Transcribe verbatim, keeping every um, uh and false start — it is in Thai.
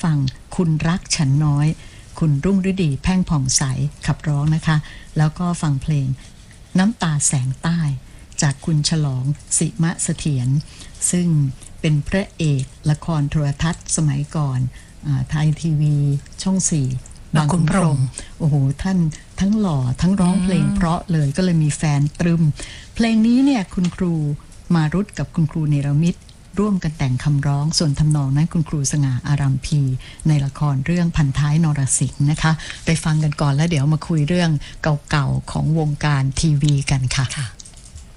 ฟังคุณรักฉันน้อยคุณรุ่งฤดีแพ่งผ่องใสขับร้องนะคะแล้วก็ฟังเพลงน้ำตาแสงใต้จากคุณฉลองสิมะเสถียรซึ่งเป็นพระเอกละครโทรทัศน์สมัยก่อนไทยทีวีช่องสี่บางขุนพรหมโอ้โหท่านทั้งหล่อทั้งร้องเพลงเพราะเลยก็เลยมีแฟนตรึมเพลงนี้เนี่ยคุณครูมารุตกับคุณครูเนรมิตร่วมกันแต่งคำร้องส่วนทำนองนั้นคุณครูสง่าอารัมพีในละครเรื่องพันท้ายนรสิงห์นะคะไปฟังกันก่อนแล้วเดี๋ยวมาคุยเรื่องเก่าๆของวงการทีวีกันค่ะ